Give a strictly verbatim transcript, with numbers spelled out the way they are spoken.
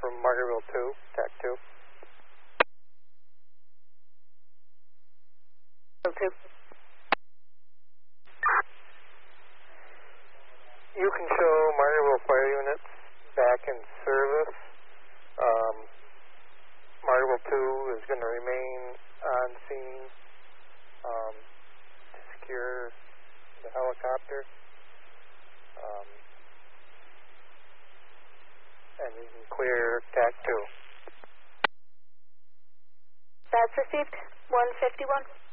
from Margaretville two, TAC two. two. You can show Margaretville fire units back in service. Um, Margaretville two is going to remain on scene um, to secure the helicopter. Um, and you can clear TAC two. That's received. one fifty-one.